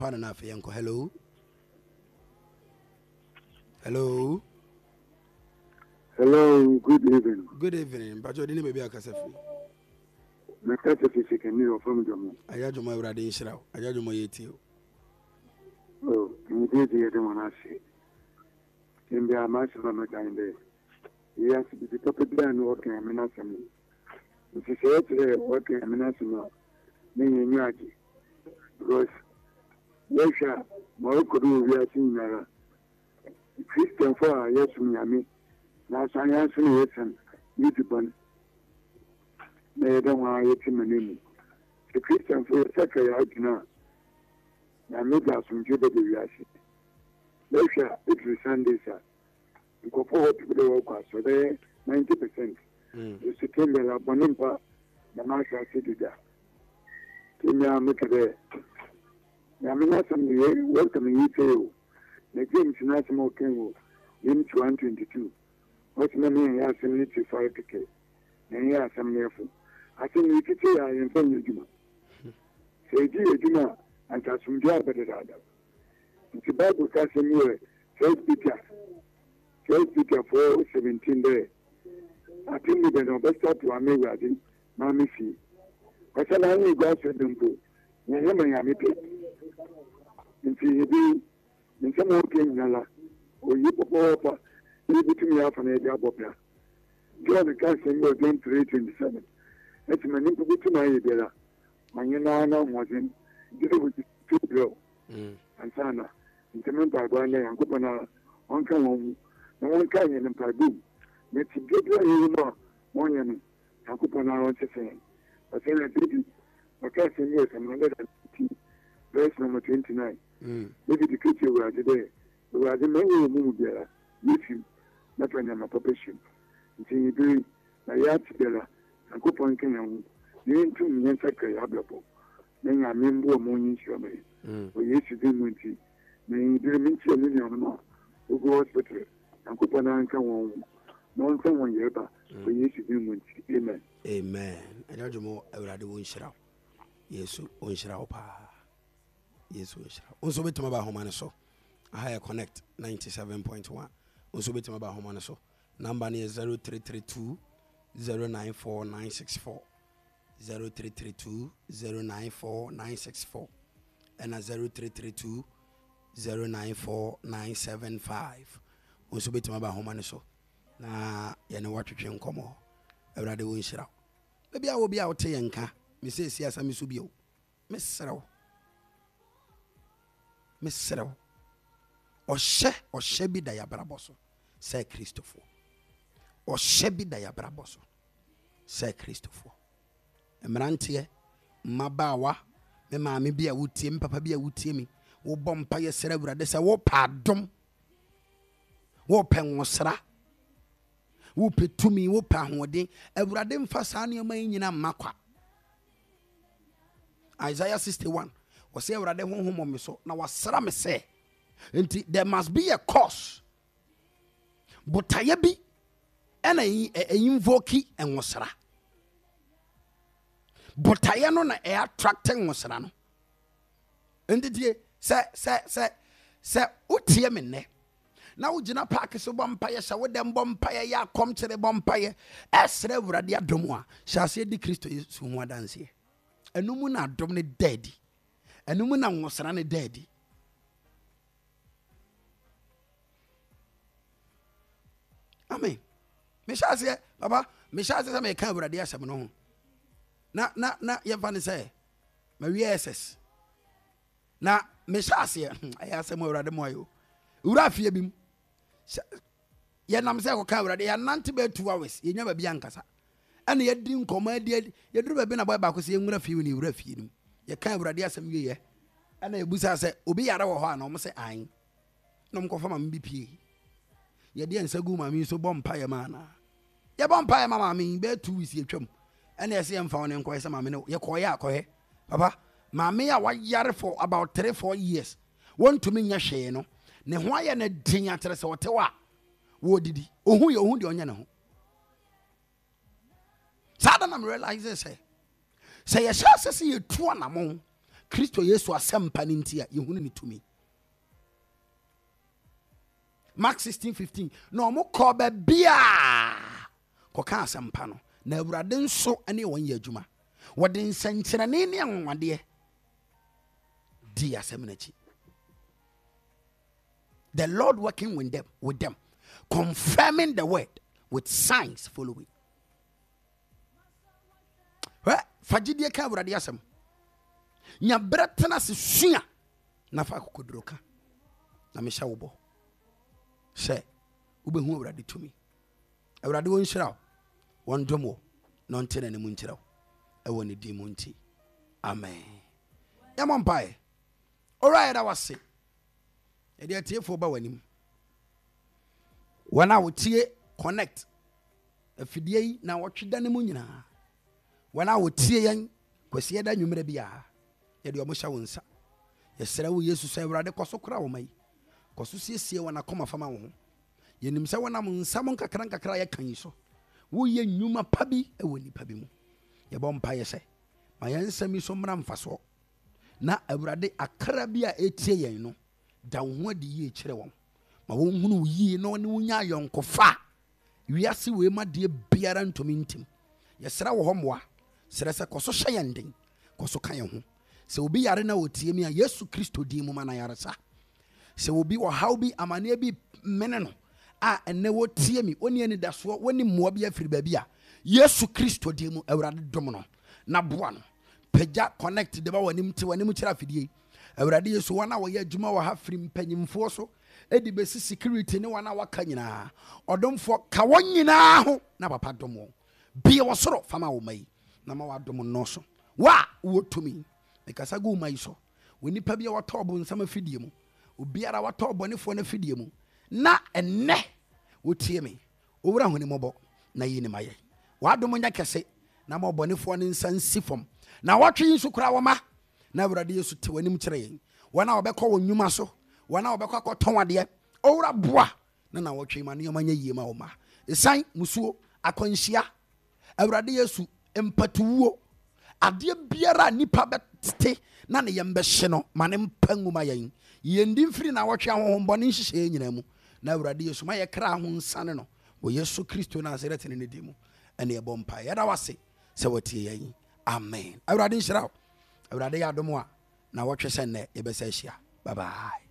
Hello. Hello. Hello, good evening. Good evening. But you didn't maybe a casafi. My casafi can you from Jomo? I had my radin shroud. I had my ATO. Oh, you did the other one I see. In the Amateur Magazine Day. Yes, the topic then working a minasam. If you say today working a minasam, meaning Yaki. Because Russia, Morocco, we are seeing Christian for yes, me. Now, I answer yes, and YouTube. They don't want to get my name. The Christian for a second out now. I made us from Juba de Viashi. Russia, it is Sunday, sir. You go forward to the workers, so they 90%. You see, Kimber, Bonimpa, the Marshall City there. Kimber, make it there. I mean, that's some welcoming you to the James National King, in 122. What's my name? He has 75 tickets. And he has some nearful. I think you could say I am from the Juma. Say, Juma, and that's from Jabba. It's a Bible casting you, First Peter 4:17 there. I think the best start to America, Mammy Fee. But I only got to them too. You know, I am in some working Nala, or you pop you between me up on a job of ya. John the casting was going to 327. It's my name to go to my idea. My Yana was in, did it with 2 blow. And Sana, in the mental one day and go on come home. No one can in the Padu. Let's get you know, one and go on our own saying. But then I did it. My casting years and 150, verse number 29. Maybe the creature we are today. We are the many move there. With you, not when I'm a profession. Until you do a yard together and go on Kenyan. You ain't 2 million sacred ablopo. Then I remember morning show me. We used to do Munty. Then you didn't mention a million more. We go hospital and go on and come home. No one year, but we used to do Munty. Amen. Amen. I don't know more. I would have one shroud. Yes, one shroud. Yes, we shall. Also, bit about home so. I hire connect 97.1. Also, bit about home so. Number is 0332 094 964. 0332 094 964. And 0332 094 975. Also, bit about home so. Na you know what you can come on. Everybody will shroud. Maybe I will be out here and can. Miss yes, I miss you. Miss Sarah. Miss Sarah. Oshe bi da ya braboso. Say Christopher. Oshe bi da ya braboso. Say Christopher. Emrantie mabawa me maame bi a wutie me papa bi a wutie mi. Wo bompa ye sere wurade say wo padom. Wo penwosra. Wo petumi wo pa hoden. Ewurade mfa saa ne ma nyina makwa. Isaiah 61. Was say Ewurade honhom me so na wasra me say. There must be a cause. But I be and I invoke and wasra. But I no na attracting wasra no. And the say utie me ne. Na ugina park so bompire sha wodem bompire ya kom kire bompire esre Ewurade adom a sha se di Kristo Yesu ho adanse. Enumu na adom ne daddy. Enumu na wasra ne daddy. Amen. Me sha say baba, me sha say me kan Ewurade asem no ho. Na ye fa ne say me wi SS. Na me sha say ayi asem Ewurade mo ayo. Ura afie bim. Ye nam say ko kan Ewurade ya nante be 2 hours. Ye nya ba bia nkasa. Ene ye di nkoma ye duru ba bi na boy ba ko say nwura afie ni ura afie nim. Ye kan Ewurade asem ye. Ene ye busa say obi yare wo ho a na mo say an. Na mo ko fa ma mbipie. Ye de nsagu ma mi so bompa ye mana. Ye bompa ye mama mi be 2 weeks ye twam. Ene ye say emfa won enko ye say ma mi ne ye koye akoye. Papa, ma me ya wa yare for about 3-4 years. Want to me nya hwe no. Ne ho aye na din atere se wote wa. Wo didi. Ohun ye ohun de onye ne ho. Sada na me realize say ye sha se ye tu anamon. Kristo Yesu asempa nintia yehunu ni tumi. Mark 16:15 no mo ko ba bia ko ka asempa no na Awurade nso ane won ye adwuma wode nsankyerane ne anwade di asem na chi. The Lord working with them, confirming the word with signs following. Fagidie ka Awurade asem nya bretana se sua na fa kokodroka na me hya wo bo she ubehu Awurade tumi. Awurade won hyira won domo no ntene ne mu nkyira ewo ne di mu nti. Amen. Yamompai alright that was it. Ede atiefo ba wanim wana wotie connect afidie yi na wotweda ne mu nyina wana wotie yan kwase da nwumere bia ye de omo hya wonsa yesere wo Yesu sɛ Awurade kɔso kora wo mai kɔso siesie wana koma fama wo ho yenim sɛ wana mo nsam nkakra ye kan yi so wo ye nnwuma pa bi ewo nipa bi mu ye bɔ mpa ye sɛ ma yɛnsɛm yi so mmra mfaso na Awurade akra bi a etie yɛn no da wo de ye kyerɛ wɔn ma wɔn hunu yie na wɔn nya yɔnkofa wiase we ma de biara ntomi ntim yɛsra wo hɔmoa srɛ sɛ kɔso hyɛ yɛn den kɔso ka yɛn ho sɛ obi yare na otie mi a Yesu Kristo din mu ma na yare sa sɛ obi wɔ haw bi amane bi mene no a ene wotie mi oni ani da so woni mmoa bi afiri ba bi a Yesu Kristo din mu Awurade dom no na boa no pagya connect de ba wanim te wanim kyerɛ afidie Awurade Yesu wana wo ye adwuma wo ha firi mpanyimfo so edi besi security ne wana waka nyina odomfo ka won nyina ho na papa dom wo bia wo soro fama wo mai na ma wadom no so wa wo tumi ekasa go mai so wonipa bia watobo nsama fidie mu obiara watobo ne fo na fidie mu na enne wotie me owura honi mobo na yini maye wadom nya kese na ma obonefo ne nsan sifom na watwe nsu kura wo ma na Awurade Yesu te wanim kyerɛ yɛn wana obɛkɔ wo nnwuma so wana obɛkɔ akɔtɔn ade owura boa na wɔtwe ma ne yɛmanya yie ma wo ma esan musuo akɔnhyia Awurade Yesu empatuwo ade biara nipa bɛte na ne yɛmbɛhye no ma ne mpanguma yɛn yɛndi mfiri na wɔtwe ahohombɔne nhyehyɛ nyina mu na Awurade Yesu ma yɛkra ho nsane no wɔ Yesu Kristo na Nazareth ne di mu ɛne yɛbɔ mpa yɛda wase sɛ wɔtie yɛn amen. Awurade nhyira wo Awurade ya adom a na wɔtwe sɛ nnɛ yɛbɛsɛ ahyia. Bye bye.